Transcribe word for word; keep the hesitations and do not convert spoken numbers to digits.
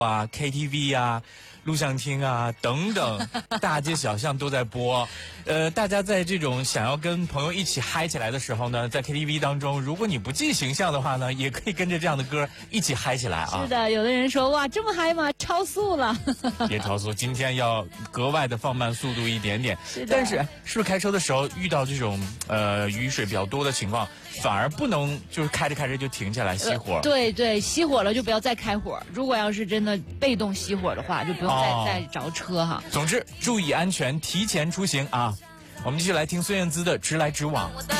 啊、K T V 啊、录像厅啊等等，大街小巷都在播。呃，大家在这种想要跟朋友一起嗨起来的时候呢，在 K T V 当中，如果你不计形象的话呢，也可以跟着这样的歌一起嗨起来啊。 是的，有的人说哇，这么嗨吗？超速了。 别超速，今天要格外的放慢速度一点点。 是的。 但是，是不是开车的时候遇到这种呃雨水比较多的情况，反而不能就是开着开着就停下来熄火？ 呃、对对，熄火了就不要再开火。如果要是真的被动熄火的话，就不用再、哦、再着车哈。 总之，注意安全，提前出行啊！我们继续来听孙燕姿的《直来直往》。